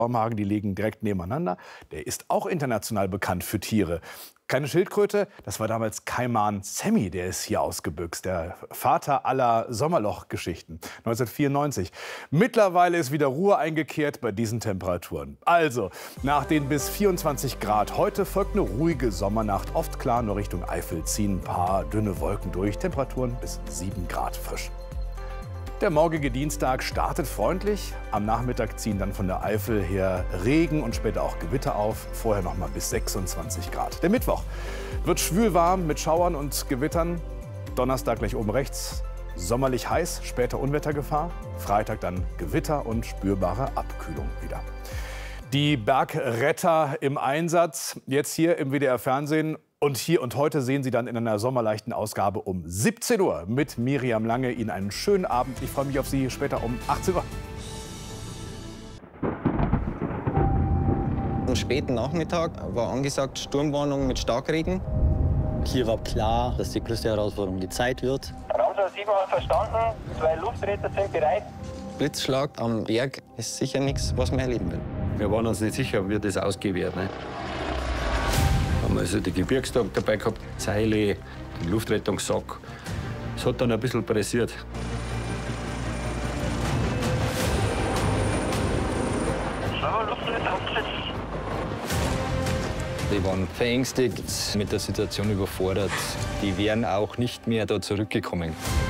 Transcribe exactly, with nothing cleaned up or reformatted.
Stormagen, die liegen direkt nebeneinander. Der ist auch international bekannt für Tiere. Keine Schildkröte, das war damals Kaiman Sammy, der ist hier ausgebüxt, der Vater aller Sommerloch-Geschichten, neunzehnhundertvierundneunzig. Mittlerweile ist wieder Ruhe eingekehrt bei diesen Temperaturen. Also, nach den bis vierundzwanzig Grad heute folgt eine ruhige Sommernacht. Oft klar, nur Richtung Eifel ziehen ein paar dünne Wolken durch, Temperaturen bis sieben Grad frisch. Der morgige Dienstag startet freundlich. Am Nachmittag ziehen dann von der Eifel her Regen und später auch Gewitter auf. Vorher noch mal bis sechsundzwanzig Grad. Der Mittwoch wird schwül warm mit Schauern und Gewittern. Donnerstag gleich oben rechts sommerlich heiß, später Unwettergefahr. Freitag dann Gewitter und spürbare Abkühlung wieder. Die Bergretter im Einsatz, jetzt hier im W D R-Fernsehen. Und hier und heute sehen Sie dann in einer sommerleichten Ausgabe um siebzehn Uhr mit Miriam Lange. Ihnen einen schönen Abend. Ich freue mich auf Sie später um achtzehn Uhr. Am späten Nachmittag war angesagt Sturmwarnung mit Starkregen. Hier war klar, dass die größte Herausforderung die Zeit wird. Ramsau sieben hat verstanden, zwei Luftretter sind bereit. Blitzschlag am Berg ist sicher nichts, was man erleben will. Wir waren uns nicht sicher, wie das ausgehen wird. Ne? Haben also die Gebirgstag dabei gehabt, Seile, den Luftrettungssack. Es hat dann ein bisschen pressiert. Die waren verängstigt, mit der Situation überfordert. Die wären auch nicht mehr da zurückgekommen.